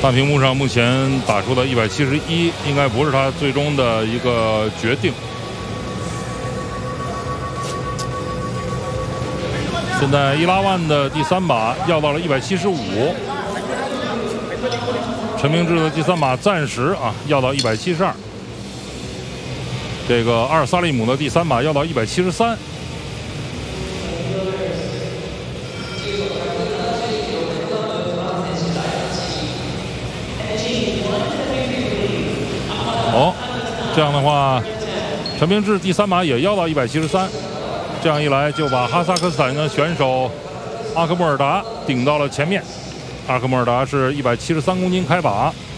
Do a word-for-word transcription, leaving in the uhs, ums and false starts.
大屏幕上目前打出的一百七十一，应该不是他最终的一个决定。现在伊拉万的第三把要到了一百七十五，陈明志的第三把暂时啊要到一百七十二。这个阿尔萨利姆的第三把要到一百七十三。 哦，这样的话，陈明志第三把也要到一百七十三，这样一来就把哈萨克斯坦的选手阿克穆尔达顶到了前面。阿克穆尔达是一百七十三公斤开把，